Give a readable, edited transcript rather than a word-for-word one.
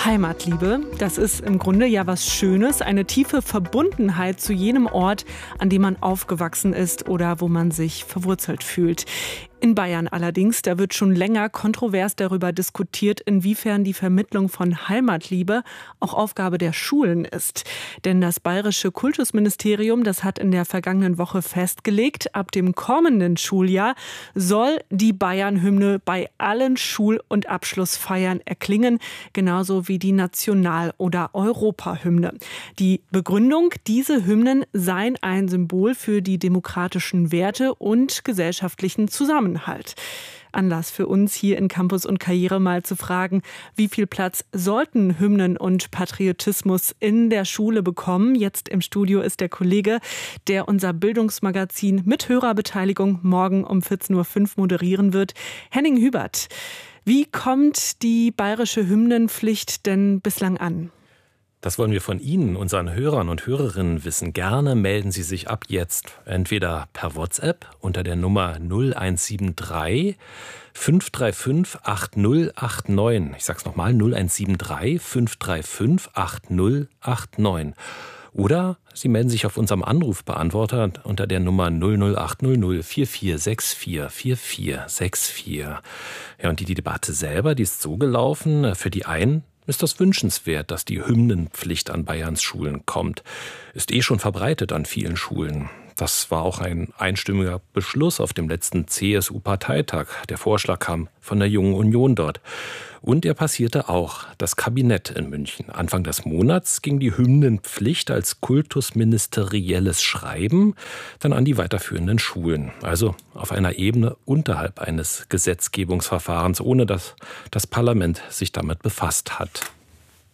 Heimatliebe, das ist im Grunde ja was Schönes, eine tiefe Verbundenheit zu jenem Ort, an dem man aufgewachsen ist oder wo man sich verwurzelt fühlt. In Bayern allerdings, da wird schon länger kontrovers darüber diskutiert, inwiefern die Vermittlung von Heimatliebe auch Aufgabe der Schulen ist. Denn das bayerische Kultusministerium, das hat in der vergangenen Woche festgelegt, ab dem kommenden Schuljahr soll die Bayern-Hymne bei allen Schul- und Abschlussfeiern erklingen, genauso wie die National- oder Europahymne. Die Begründung, diese Hymnen seien ein Symbol für die demokratischen Werte und gesellschaftlichen Zusammenhalt. Anlass für uns hier in Campus und Karriere mal zu fragen, wie viel Platz sollten Hymnen und Patriotismus in der Schule bekommen? Jetzt im Studio ist der Kollege, der unser Bildungsmagazin mit Hörerbeteiligung morgen um 14.05 Uhr moderieren wird, Henning Hubert. Wie kommt die bayerische Hymnenpflicht denn bislang an? Das wollen wir von Ihnen, unseren Hörern und Hörerinnen, wissen. Gerne melden Sie sich ab jetzt entweder per WhatsApp unter der Nummer 0173 535 8089. Ich sag's nochmal, 0173 535 8089. Oder Sie melden sich auf unserem Anrufbeantworter unter der Nummer 00800 4464 4464. Ja, und die Debatte selber, die ist so gelaufen, für die einen ist das wünschenswert, dass die Hymnenpflicht an Bayerns Schulen kommt. Ist schon verbreitet an vielen Schulen. Das war auch ein einstimmiger Beschluss auf dem letzten CSU-Parteitag. Der Vorschlag kam von der Jungen Union dort. Und er passierte auch das Kabinett in München. Anfang des Monats ging die Hymnenpflicht als kultusministerielles Schreiben dann an die weiterführenden Schulen. Also auf einer Ebene unterhalb eines Gesetzgebungsverfahrens, ohne dass das Parlament sich damit befasst hat.